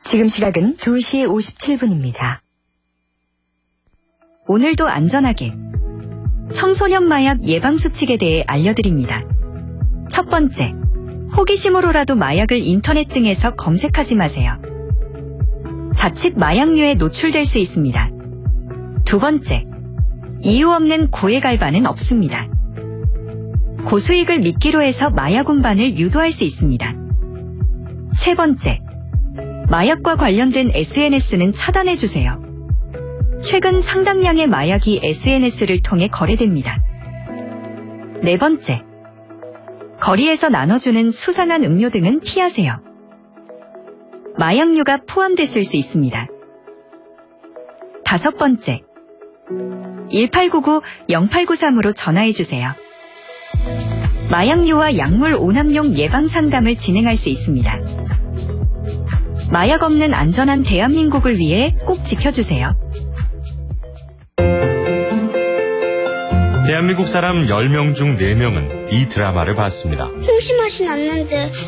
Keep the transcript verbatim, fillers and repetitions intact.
지금 시각은 두 시 오십칠 분입니다. 오늘도 안전하게 청소년 마약 예방 수칙에 대해 알려드립니다. 첫 번째, 호기심으로라도 마약을 인터넷 등에서 검색하지 마세요. 자칫 마약류에 노출될 수 있습니다. 두 번째, 이유 없는 고액 알바는 없습니다. 고수익을 미끼로 해서 마약 운반을 유도할 수 있습니다. 세 번째, 마약과 관련된 에스엔에스는 차단해주세요. 최근 상당량의 마약이 에스엔에스를 통해 거래됩니다. 네 번째, 거리에서 나눠주는 수상한 음료 등은 피하세요. 마약류가 포함됐을 수 있습니다. 다섯 번째, 일팔구구 영팔구삼으로 전화해주세요. 마약류와 약물 오남용 예방 상담을 진행할 수 있습니다. 마약 없는 안전한 대한민국을 위해 꼭 지켜주세요. 대한민국 사람 열 명 중 네 명은 이 드라마를 봤습니다. 심심하진 않는데